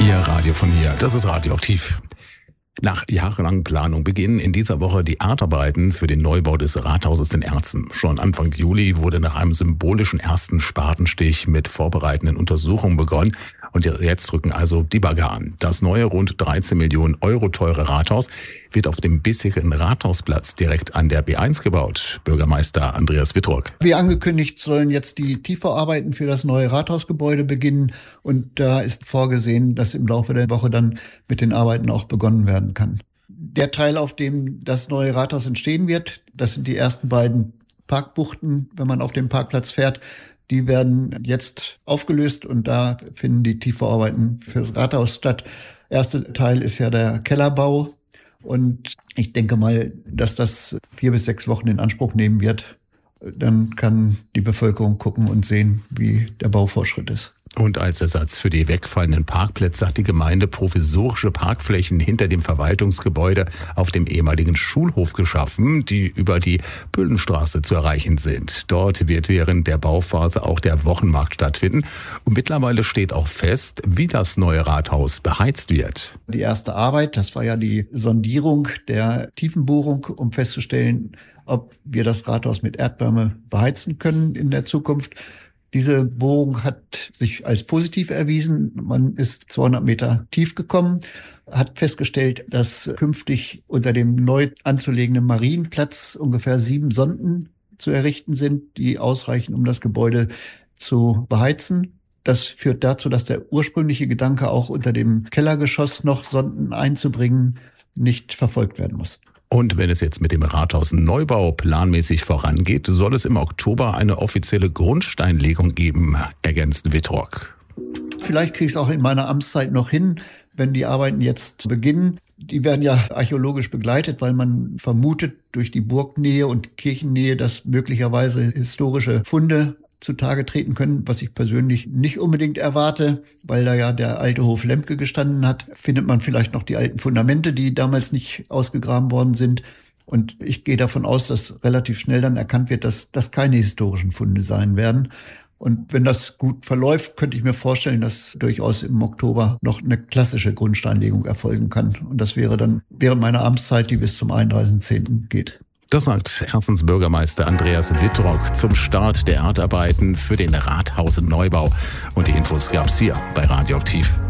Ihr Radio von hier, das ist Radioaktiv. Nach jahrelangen Planung beginnen in dieser Woche die Erdarbeiten für den Neubau des Rathauses in Erzen. Schon Anfang Juli wurde nach einem symbolischen ersten Spatenstich mit vorbereitenden Untersuchungen begonnen. Und jetzt rücken also die Bagger an. Das neue, rund 13 Millionen Euro teure Rathaus wird auf dem bisherigen Rathausplatz direkt an der B1 gebaut. Bürgermeister Andreas Wittrock. Wie angekündigt sollen jetzt die Tiefbauarbeiten für das neue Rathausgebäude beginnen. Und da ist vorgesehen, dass im Laufe der Woche dann mit den Arbeiten auch begonnen werden kann. Der Teil, auf dem das neue Rathaus entstehen wird, das sind die ersten beiden Parkbuchten, wenn man auf dem Parkplatz fährt. Die werden jetzt aufgelöst und da finden die Tiefbauarbeiten fürs Rathaus statt. Erster Teil ist ja der Kellerbau und ich denke mal, dass das 4 bis 6 Wochen in Anspruch nehmen wird. Dann kann die Bevölkerung gucken und sehen, wie der Baufortschritt ist. Und als Ersatz für die wegfallenden Parkplätze hat die Gemeinde provisorische Parkflächen hinter dem Verwaltungsgebäude auf dem ehemaligen Schulhof geschaffen, die über die Büllenstraße zu erreichen sind. Dort wird während der Bauphase auch der Wochenmarkt stattfinden. Und mittlerweile steht auch fest, wie das neue Rathaus beheizt wird. Die erste Arbeit, das war ja die Sondierung der Tiefenbohrung, um festzustellen, ob wir das Rathaus mit Erdwärme beheizen können in der Zukunft. Diese Bohrung hat sich als positiv erwiesen. Man ist 200 Meter tief gekommen, hat festgestellt, dass künftig unter dem neu anzulegenden Marienplatz ungefähr 7 Sonden zu errichten sind, die ausreichen, um das Gebäude zu beheizen. Das führt dazu, dass der ursprüngliche Gedanke, auch unter dem Kellergeschoss noch Sonden einzubringen, nicht verfolgt werden muss. Und wenn es jetzt mit dem Rathausneubau planmäßig vorangeht, soll es im Oktober eine offizielle Grundsteinlegung geben, ergänzt Wittrock. Vielleicht kriege ich es auch in meiner Amtszeit noch hin, wenn die Arbeiten jetzt beginnen. Die werden ja archäologisch begleitet, weil man vermutet durch die Burgnähe und Kirchennähe, dass möglicherweise historische Funde zutage treten können, was ich persönlich nicht unbedingt erwarte, weil da ja der alte Hof Lemke gestanden hat. Findet man vielleicht noch die alten Fundamente, die damals nicht ausgegraben worden sind. Und ich gehe davon aus, dass relativ schnell dann erkannt wird, dass das keine historischen Funde sein werden. Und wenn das gut verläuft, könnte ich mir vorstellen, dass durchaus im Oktober noch eine klassische Grundsteinlegung erfolgen kann. Und das wäre dann während meiner Amtszeit, die bis zum 31.10. geht. Das sagt Erzens Bürgermeister Andreas Wittrock zum Start der Erdarbeiten für den Rathausneubau. Und die Infos gab's hier bei Radioaktiv.